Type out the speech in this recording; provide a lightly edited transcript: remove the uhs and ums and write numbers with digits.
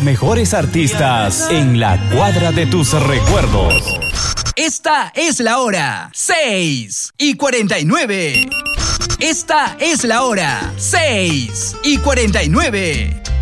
mejores artistas en la cuadra de tus recuerdos. Esta es la hora 6:49. Esta es la hora 6:49.